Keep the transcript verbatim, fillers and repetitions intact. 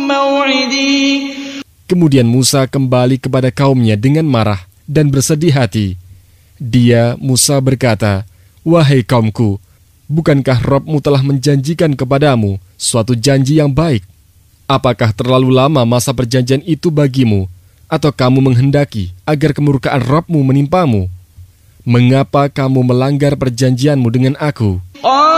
موعدي. Kemudian Musa kembali kepada kaumnya dengan marah dan bersedih hati. Dia, Musa berkata, "Wahai kaumku, bukankah Rabb-mu telah menjanjikan kepadamu suatu janji yang baik? Apakah terlalu lama masa perjanjian itu bagimu? Atau kamu menghendaki agar kemurkaan Rabb-mu menimpamu? Mengapa kamu melanggar perjanjianmu dengan aku?"